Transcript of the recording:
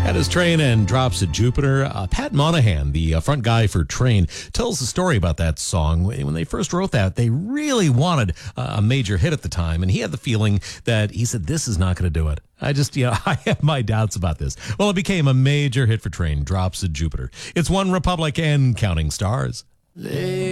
At his Train and Drops at Jupiter, Pat Monahan, the front guy for Train, tells the story about that song. When they first wrote that, they really wanted a major hit at the time, and he had the feeling that he said, this is not going to do it. I have my doubts about this. Well, it became a major hit for Train, Drops at Jupiter. It's One Republic and counting stars.